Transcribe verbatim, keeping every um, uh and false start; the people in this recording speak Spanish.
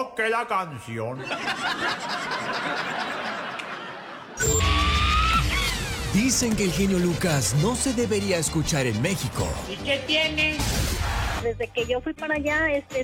toque la canción. Dicen que el genio Lucas no se debería escuchar en México. ¿Y qué tiene? Desde que yo fui para allá, este,